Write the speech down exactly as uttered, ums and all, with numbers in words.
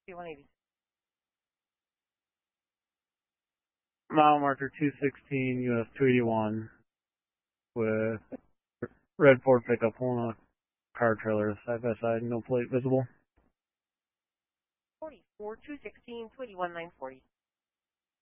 one eighty. Mile marker two sixteen, U S two eighty-one, with red Ford pickup pulling a car trailer side by side, no plate visible. forty-four, two sixteen, two eighty-one, nine forty.